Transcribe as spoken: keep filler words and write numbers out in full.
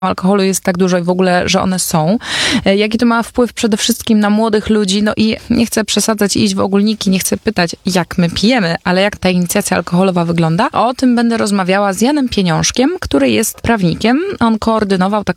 alkoholu jest tak dużo i w ogóle, że one są. Jaki to ma wpływ przede wszystkim na młodych ludzi, no i nie chcę przesadzać i iść w ogólniki, nie chcę pytać, jak my pijemy, ale jak ta inicjacja alkoholowa wygląda. O tym będę rozmawiała z Janem Pieniążkiem, który jest prawnikiem. On koordynował tak